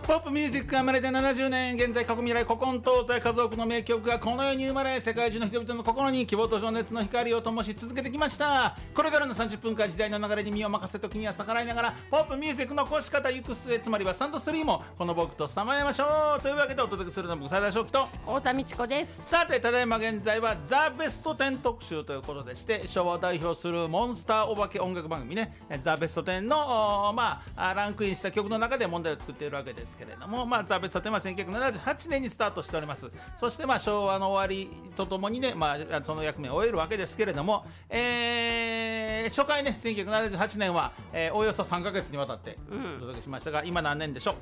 ポップミュージックが生まれて70年、現在過去未来古今東西数多くの名曲がこの世に生まれ、世界中の人々の心に希望と情熱の光を灯し続けてきました。これからの30分間、時代の流れに身を任せ、時には逆らいながらポップミュージックの越し方行く末、つまりはスタンド3もこの僕とさまやましょうというわけでお届けするのは僕斉田翔樹と太田美智子です。 さて、ただいま現在はザ・ベスト10特集ということでして、昭和を代表するモンスターお化け音楽番組ね、ザ・ベスト10のランクインした曲の中で問題を作っているわけですけれども、ザ・ベスト10は1978年にスタートしております。そして昭和の終わりとともにね、その役目を終えるわけですけれども、初回ね、1978年は、およそ3ヶ月にわたってお届けしましたが、今何年でしょう。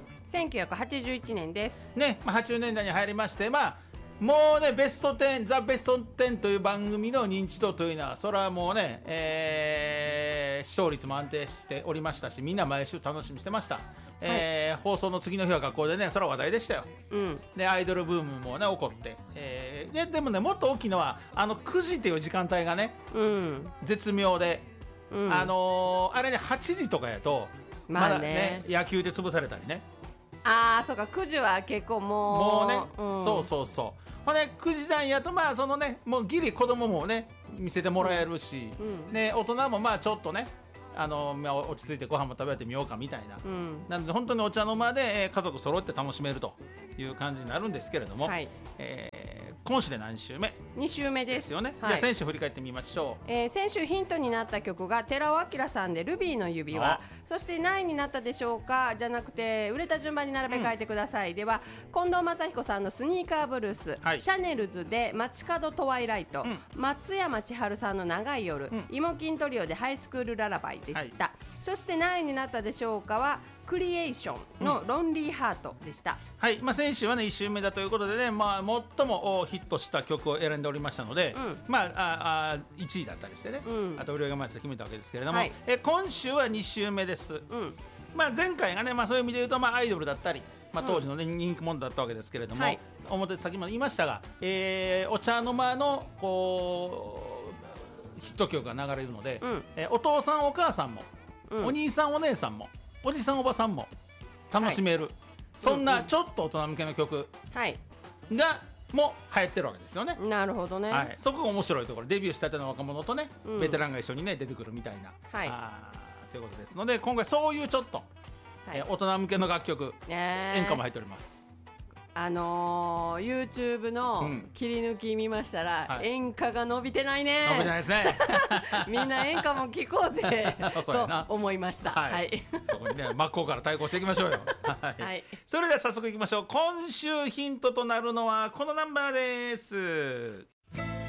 1981年ですね。80年代に入りまして、もうね、ベスト10、ザ・ベスト10という番組の認知度というのは、それはもうね、視聴率も安定しておりましたし、みんな毎週楽しみにしてました。放送の次の日は学校でね、それは話題でしたよ。で、アイドルブームもね、起こって、でもね、もっと大きいのは9時っていう時間帯がね、絶妙で、あれね、8時とかやとまだね、野球で潰されたりね。 そうか、9時は結構もうね、そうほんで9時台やとそのね、もうギリ子供もね見せてもらえるし、ね、大人もちょっとね落ち着いてご飯も食べてみようかみたいな、なので本当にお茶の間で、家族揃って楽しめるという感じになるんですけれども、今週で何週目 2週目ですよね。じゃあ先週振り返ってみましょう。 先週ヒントになった曲が寺尾明さんでルビーの指輪、そして何位になったでしょうかじゃなくて売れた順番に並べ替えてください。では近藤正彦さんのスニーカーブルース、シャネルズで街角トワイライト、松山千春さんの長い夜、イモキントリオでハイスクールララバイでした。そして何位になったでしょうかはクリエーションのロンリーハートでした。 先週はね1週目だということでね、最もヒットした曲を選んでおりましたので、1位だったりしてね、あと売り上げ枚数決めたわけですけれども、今週は2週目です。前回がね、そういう意味で言うとアイドルだったり、当時の、ね、人気者だったわけですけれども、先も言いましたが、お茶の間のヒット曲が流れるので、お父さんお母さんも、お兄さんお姉さんもおじさんおばさんも楽しめる、そんなちょっと大人向けの曲がも流行ってるわけですよね。 なるほどね、 そこが面白いところ、デビューしたての若者とね、ベテランが一緒にね出てくるみたいな、ということですので、今回そういうちょっと、大人向けの楽曲、演歌も入っております。 YouTube の切り抜き見ましたら、演歌が伸びてないね。 伸びてないですねみんな演歌も聴こうぜと思いました。 そこにね、真っ向から対抗していきましょうよそれでは早速いきましょう。今週ヒントとなるのはこのナンバーです。